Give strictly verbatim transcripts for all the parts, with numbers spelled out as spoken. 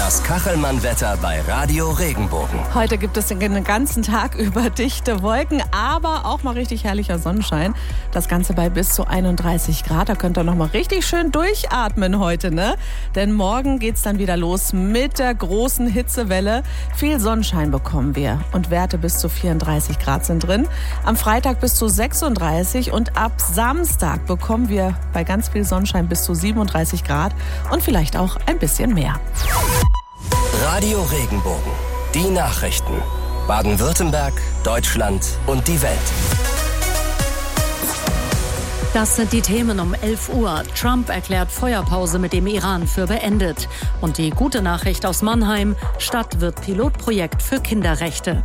Das Kachelmann-Wetter bei Radio Regenbogen. Heute gibt es den ganzen Tag über dichte Wolken, aber auch mal richtig herrlicher Sonnenschein. Das Ganze bei bis zu einunddreißig Grad. Da könnt ihr noch mal richtig schön durchatmen heute, ne? Denn morgen geht's dann wieder los mit der großen Hitzewelle. Viel Sonnenschein bekommen wir und Werte bis zu vierunddreißig Grad sind drin. Am Freitag bis zu sechsunddreißig und ab Samstag bekommen wir bei ganz viel Sonnenschein bis zu siebenunddreißig Grad und vielleicht auch ein bisschen mehr. Radio Regenbogen. Die Nachrichten. Baden-Württemberg, Deutschland und die Welt. Das sind die Themen um elf Uhr. Trump erklärt Feuerpause mit dem Iran für beendet. Und die gute Nachricht aus Mannheim: Stadt wird Pilotprojekt für Kinderrechte.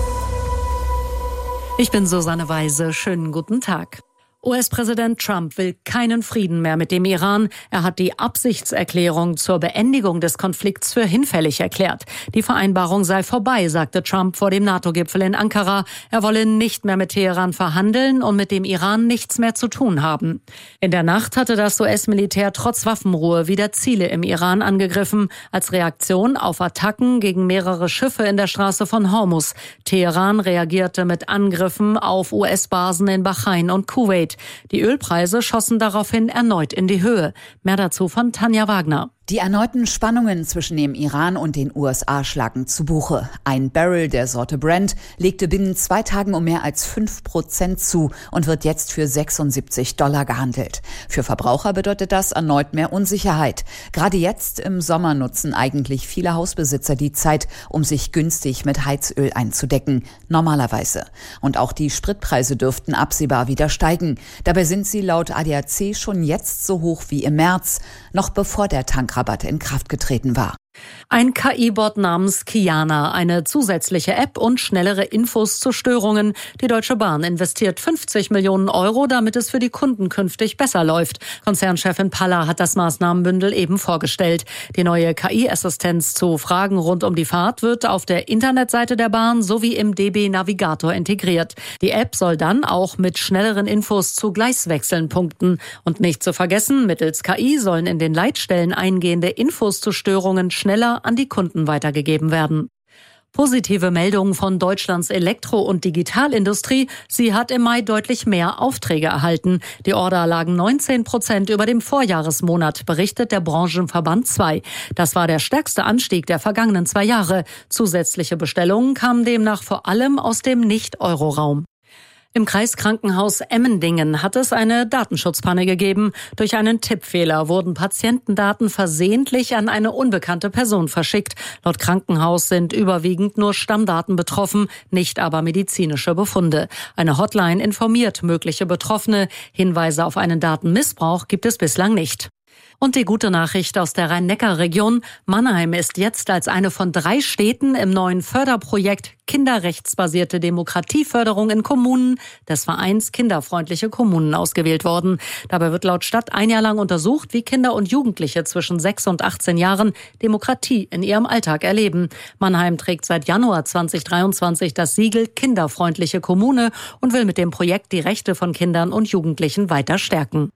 Ich bin Susanne Weise. Schönen guten Tag. U S-Präsident Trump will keinen Frieden mehr mit dem Iran. Er hat die Absichtserklärung zur Beendigung des Konflikts für hinfällig erklärt. Die Vereinbarung sei vorbei, sagte Trump vor dem NATO-Gipfel in Ankara. Er wolle nicht mehr mit Teheran verhandeln und mit dem Iran nichts mehr zu tun haben. In der Nacht hatte das U S-Militär trotz Waffenruhe wieder Ziele im Iran angegriffen, als Reaktion auf Attacken gegen mehrere Schiffe in der Straße von Hormuz. Teheran reagierte mit Angriffen auf U S-Basen in Bahrain und Kuwait. Die Ölpreise schossen daraufhin erneut in die Höhe. Mehr dazu von Tanja Wagner. Die erneuten Spannungen zwischen dem Iran und den U S A schlagen zu Buche. Ein Barrel der Sorte Brent legte binnen zwei Tagen um mehr als fünf Prozent zu und wird jetzt für sechsundsiebzig Dollar gehandelt. Für Verbraucher bedeutet das erneut mehr Unsicherheit. Gerade jetzt im Sommer nutzen eigentlich viele Hausbesitzer die Zeit, um sich günstig mit Heizöl einzudecken. Normalerweise. Und auch die Spritpreise dürften absehbar wieder steigen. Dabei sind sie laut A D A C schon jetzt so hoch wie im März, noch bevor der Tankrabatt in Kraft getreten war. Ein K I-Bot namens Kiana, eine zusätzliche App und schnellere Infos zu Störungen. Die Deutsche Bahn investiert fünfzig Millionen Euro, damit es für die Kunden künftig besser läuft. Konzernchefin Palla hat das Maßnahmenbündel eben vorgestellt. Die neue K I-Assistenz zu Fragen rund um die Fahrt wird auf der Internetseite der Bahn sowie im D B-Navigator integriert. Die App soll dann auch mit schnelleren Infos zu Gleiswechseln punkten. Und nicht zu vergessen, mittels K I sollen in den Leitstellen eingehende Infos zu Störungen schneller an die Kunden weitergegeben werden. Positive Meldungen von Deutschlands Elektro- und Digitalindustrie. Sie hat im Mai deutlich mehr Aufträge erhalten. Die Order lagen neunzehn Prozent über dem Vorjahresmonat, berichtet der Branchenverband zwei. Das war der stärkste Anstieg der vergangenen zwei Jahre. Zusätzliche Bestellungen kamen demnach vor allem aus dem Nicht-Euro-Raum. Im Kreiskrankenhaus Emmendingen hat es eine Datenschutzpanne gegeben. Durch einen Tippfehler wurden Patientendaten versehentlich an eine unbekannte Person verschickt. Laut Krankenhaus sind überwiegend nur Stammdaten betroffen, nicht aber medizinische Befunde. Eine Hotline informiert mögliche Betroffene. Hinweise auf einen Datenmissbrauch gibt es bislang nicht. Und die gute Nachricht aus der Rhein-Neckar-Region: Mannheim ist jetzt als eine von drei Städten im neuen Förderprojekt Kinderrechtsbasierte Demokratieförderung in Kommunen des Vereins Kinderfreundliche Kommunen ausgewählt worden. Dabei wird laut Stadt ein Jahr lang untersucht, wie Kinder und Jugendliche zwischen sechs und achtzehn Jahren Demokratie in ihrem Alltag erleben. Mannheim trägt seit Januar zweitausenddreiundzwanzig das Siegel Kinderfreundliche Kommune und will mit dem Projekt die Rechte von Kindern und Jugendlichen weiter stärken.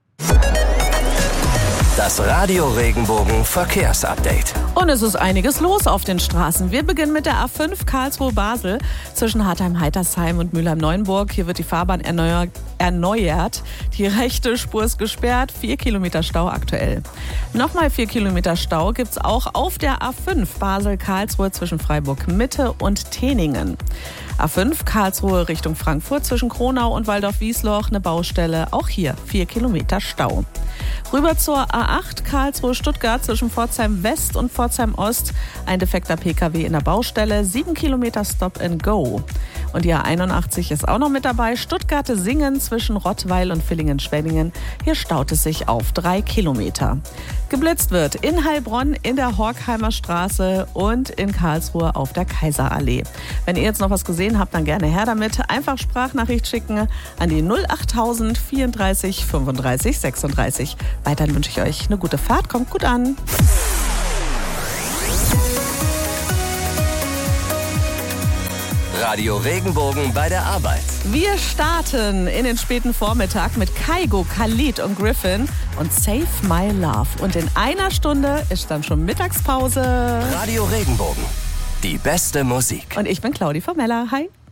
Das Radio Regenbogen Verkehrsupdate. Und es ist einiges los auf den Straßen. Wir beginnen mit der A fünf Karlsruhe-Basel zwischen Hartheim-Heitersheim und Mülheim-Neuenburg. Hier wird die Fahrbahn erneuert. erneuert. Die rechte Spur ist gesperrt. Vier Kilometer Stau aktuell. Nochmal vier Kilometer Stau gibt es auch auf der A fünf Basel-Karlsruhe zwischen Freiburg-Mitte und Teningen. A fünf Karlsruhe Richtung Frankfurt zwischen Kronau und Waldorf-Wiesloch eine Baustelle. Auch hier vier Kilometer Stau. Rüber zur A acht Karlsruhe-Stuttgart zwischen Pforzheim West und Pforzheim Ost. Ein defekter P K W in der Baustelle. sieben Kilometer Stop and Go. Und die A einundachtzig ist auch noch mit dabei. Stuttgart-Singen zwischen Rottweil und Villingen-Schwenningen. Hier staut es sich auf drei Kilometer. Geblitzt wird in Heilbronn in der Horkheimer Straße und in Karlsruhe auf der Kaiserallee. Wenn ihr jetzt noch was gesehen habt, dann gerne her damit. Einfach Sprachnachricht schicken an die null achttausend vierunddreißig fünfunddreißig sechsunddreißig. Weiterhin wünsche ich euch eine gute Fahrt. Kommt gut an. Radio Regenbogen bei der Arbeit. Wir starten in den späten Vormittag mit Kaigo, Khalid und Griffin und Save My Love. Und in einer Stunde ist dann schon Mittagspause. Radio Regenbogen, die beste Musik. Und ich bin Claudi Formella. Hi.